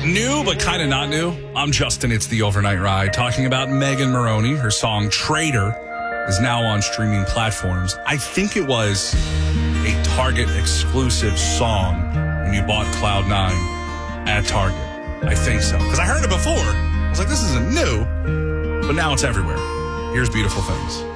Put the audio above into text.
New, but kind of not new. I'm Justin. It's the Overnight Ride, talking about Megan Moroney. Her song Traitor is now on streaming platforms. I think it was a Target exclusive song when you bought Cloud9 at Target. I think so. Because I heard it before. I was like, this isn't new. But now it's everywhere. Here's Beautiful Things.